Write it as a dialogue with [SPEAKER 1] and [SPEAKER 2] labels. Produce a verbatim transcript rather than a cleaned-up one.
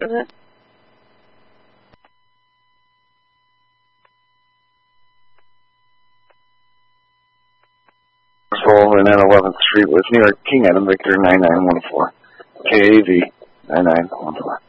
[SPEAKER 1] Okay.
[SPEAKER 2] Patrol in eleventh Street with New York King Adam Victor nine nine one four. K A V nine nine one four.